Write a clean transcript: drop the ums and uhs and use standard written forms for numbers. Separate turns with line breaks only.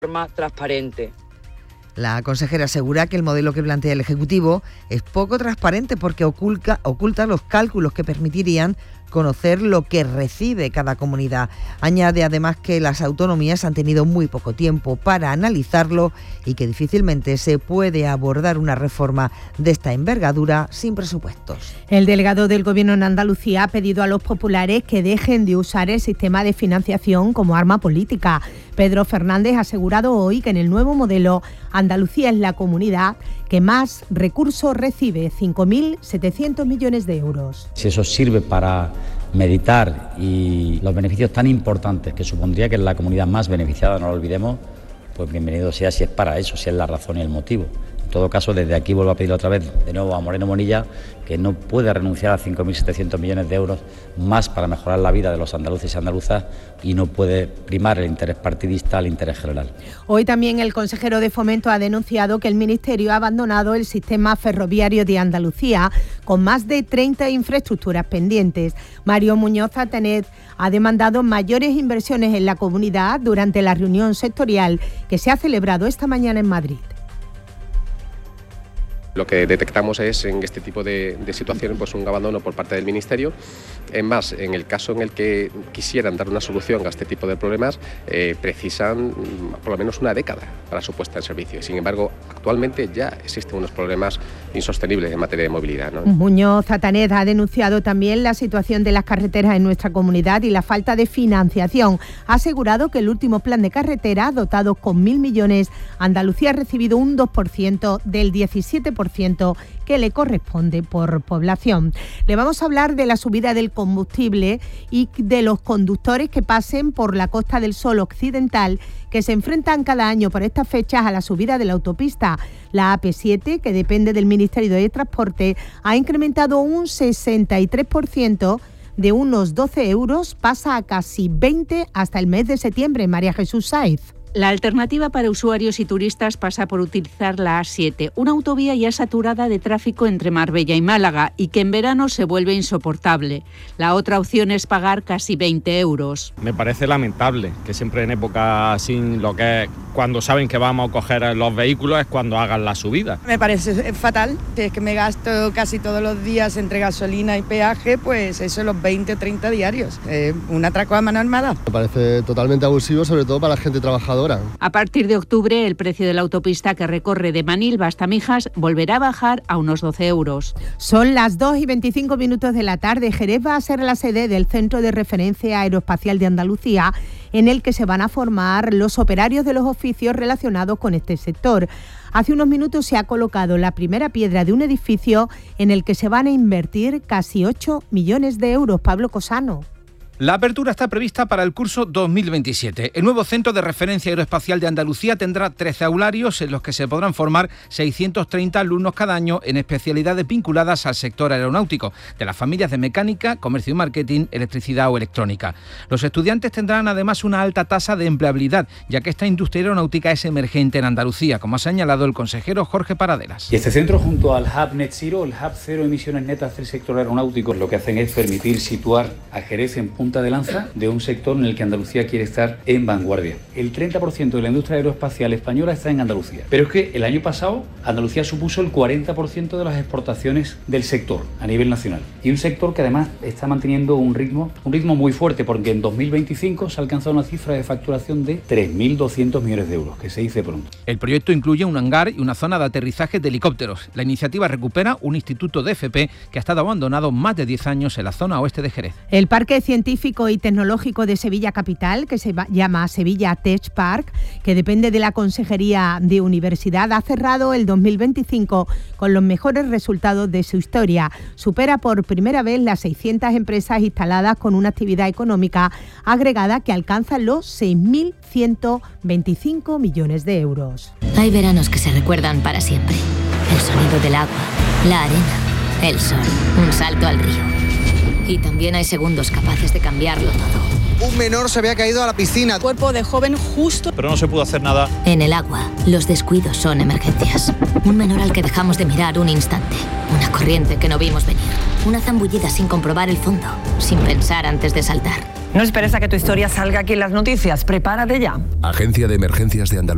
forma transparente.
La consejera asegura que el modelo que plantea el Ejecutivo es poco transparente porque oculta los cálculos que permitirían conocer lo que recibe cada comunidad. Añade además que las autonomías han tenido muy poco tiempo para analizarlo y que difícilmente se puede abordar una reforma de esta envergadura sin presupuestos.
El delegado del Gobierno en Andalucía ha pedido a los populares que dejen de usar el sistema de financiación como arma política. Pedro Fernández ha asegurado hoy que en el nuevo modelo Andalucía es la comunidad que más recursos recibe, 5.700 millones de euros.
Si eso sirve para meditar y los beneficios tan importantes que supondría que es la comunidad más beneficiada, no lo olvidemos, pues bienvenido sea si es para eso, si es la razón y el motivo. En todo caso, desde aquí vuelvo a pedir otra vez de nuevo a Moreno Monilla que no puede renunciar a 5.700 millones de euros más para mejorar la vida de los andaluces y andaluzas y no puede primar el interés partidista al interés general.
Hoy también el consejero de Fomento ha denunciado que el Ministerio ha abandonado el sistema ferroviario de Andalucía con más de 30 infraestructuras pendientes. Mario Muñoz Atanet ha demandado mayores inversiones en la comunidad durante la reunión sectorial que se ha celebrado esta mañana en Madrid.
Lo que detectamos es en este tipo de situaciones pues un abandono por parte del Ministerio. Es más, en el caso en el que quisieran dar una solución a este tipo de problemas, precisan por lo menos una década para su puesta en servicio. Sin embargo, actualmente ya existen unos problemas insostenibles en materia de movilidad, ¿no?
Muñoz Atanet ha denunciado también la situación de las carreteras en nuestra comunidad y la falta de financiación. Ha asegurado que el último plan de carretera, dotado con 1.000 millones, Andalucía ha recibido un 2% del 17% que le corresponde por población. Le vamos a hablar de la subida del combustible y de los conductores que pasen por la Costa del Sol occidental, que se enfrentan cada año por estas fechas a la subida de la autopista. La AP7, que depende del Ministerio de Transporte, ha incrementado un 63%, de unos 12 euros pasa a casi 20 hasta el mes de septiembre. María Jesús Sáez.
La alternativa para usuarios y turistas pasa por utilizar la A7, una autovía ya saturada de tráfico entre Marbella y Málaga y que en verano se vuelve insoportable. La otra opción es pagar casi 20 euros.
Me parece lamentable que siempre en época así, lo que es cuando saben que vamos a coger los vehículos es cuando hagan la subida.
Me parece fatal, es que me gasto casi todos los días entre gasolina y peaje, pues eso los 20 o 30 diarios, un atraco a mano armada.
Me parece totalmente abusivo, sobre todo para la gente trabajadora.
A partir de octubre, el precio de la autopista que recorre de Manilva hasta Mijas volverá a bajar a unos 12 euros.
Son las 2:25 de la tarde. Jerez va a ser la sede del Centro de Referencia Aeroespacial de Andalucía, en el que se van a formar los operarios de los oficios relacionados con este sector. Hace unos minutos se ha colocado la primera piedra de un edificio en el que se van a invertir casi 8 millones de euros. Pablo Cosano.
La apertura está prevista para el curso 2027. El nuevo Centro de Referencia Aeroespacial de Andalucía tendrá 13 aularios en los que se podrán formar 630 alumnos cada año en especialidades vinculadas al sector aeronáutico, de las familias de mecánica, comercio y marketing, electricidad o electrónica. Los estudiantes tendrán además una alta tasa de empleabilidad, ya que esta industria aeronáutica es emergente en Andalucía, como ha señalado el consejero Jorge Paradelas.
Y este centro, junto al Hub Net Zero, el Hub Cero Emisiones Netas del sector aeronáutico, lo que hacen es permitir situar a Jerez en punta de lanza de un sector en el que Andalucía quiere estar en vanguardia. El 30% de la industria aeroespacial española está en Andalucía. Pero es que el año pasado Andalucía supuso el 40% de las exportaciones del sector a nivel nacional. Y un sector que además está manteniendo un ritmo muy fuerte, porque en 2025 se ha alcanzado una cifra de facturación de 3.200 millones de euros, que se dice pronto.
El proyecto incluye un hangar y una zona de aterrizaje de helicópteros. La iniciativa recupera un instituto de FP que ha estado abandonado más de 10 años en la zona oeste de Jerez.
El Parque Científico y Tecnológico de Sevilla Capital, que se llama Sevilla Tech Park, que depende de la Consejería de Universidad, ha cerrado el 2025 con los mejores resultados de su historia. Supera por primera vez las 600 empresas instaladas con una actividad económica agregada que alcanza los 6.125 millones de euros.
Hay veranos que se recuerdan para siempre. El sonido del agua, la arena, el sol, un salto al río. Y también hay segundos capaces de cambiarlo todo.
Un menor se había caído a la piscina.
Cuerpo de joven justo.
Pero no se pudo hacer nada.
En el agua, los descuidos son emergencias. Un menor al que dejamos de mirar un instante. Una corriente que no vimos venir. Una zambullida sin comprobar el fondo. Sin pensar antes de saltar.
No esperes a que tu historia salga aquí en las noticias. Prepárate ya.
Agencia de Emergencias de Andalucía.